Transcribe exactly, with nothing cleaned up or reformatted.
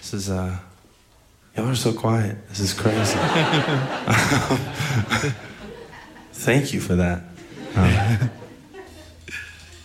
This is, uh, y'all are so quiet. This is crazy. Thank you for that. Um,